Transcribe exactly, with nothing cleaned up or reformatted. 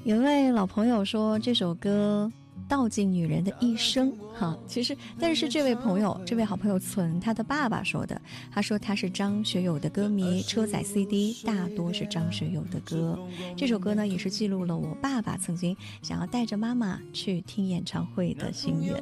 有位老朋友说这首歌道尽女人的一生哈，其实但是这位朋友这位好朋友存他的爸爸说的，他说他是张学友的歌迷，车载 C D 大多是张学友的歌，这首歌呢也是记录了我爸爸曾经想要带着妈妈去听演唱会的心愿。